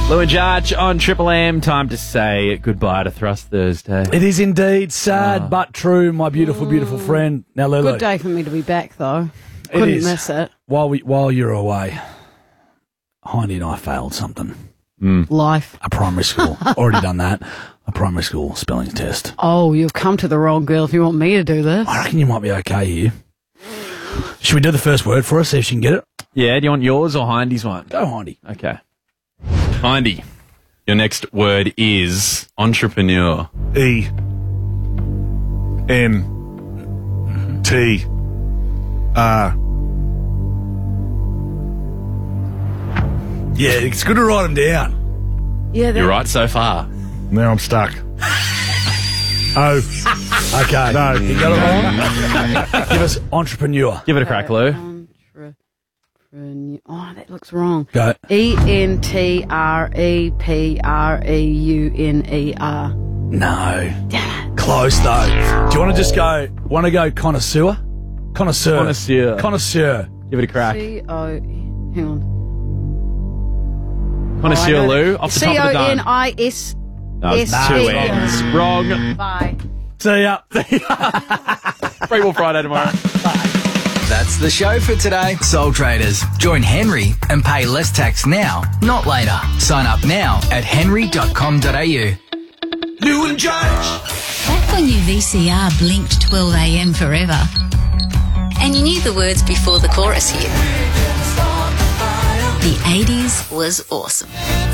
Lou and Jarch on Triple M. Time to say goodbye to Thrust Thursday. It is indeed sad but true, my beautiful, beautiful friend. Now, Lulu, Good day for me to be back, though. It Couldn't is. miss it. While you're away, Hindy and I failed something. Life. A primary school. Already done that. A primary school spelling test. Oh, you've come to the wrong girl if you want me to do this. I reckon you might be okay here. Should we do the first word for her, see if she can get it? Yeah, do you want yours or Hindy's one? Go, Hindy. Okay. Hindy, your next word is entrepreneur. E-N-T-R. Yeah, it's good to write them down. Yeah, You're right so far. Now I'm stuck. Oh, Okay. no. You got it wrong? Give us entrepreneur. Give it a crack, Lou. Oh, that looks wrong. Go. ENTREPREUNER. No. Close, though. Do you want to just go, connoisseur? Connoisseur. Connoisseur. Connoisseur. Give it a crack. Hang on. Connoisseur, Oh, I know Lou, that. off the top of the dome. CONIS. No, it's S- two S- N's. Wrong. Bye. See ya. Free Will Friday tomorrow. That's the show for today. Soul Traders. Join Henry and pay less tax now, not later. Sign up now at henry.com.au. Lou and Judge. Back when your VCR blinked 12 a.m. forever, and you knew the words before the chorus hit. The 80s was awesome.